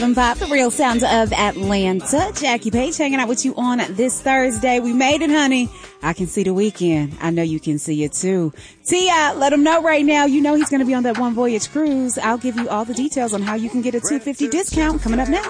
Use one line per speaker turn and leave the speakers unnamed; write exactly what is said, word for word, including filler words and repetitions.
Pop, the real sounds of Atlanta. Jackie Page hanging out with you on this Thursday. We made it, honey. I can see the weekend. I know you can see it too. T I, let him know right now. You know he's going to be on that One Voyage cruise. I'll give you all the details on how you can get a two hundred fifty discount coming up next.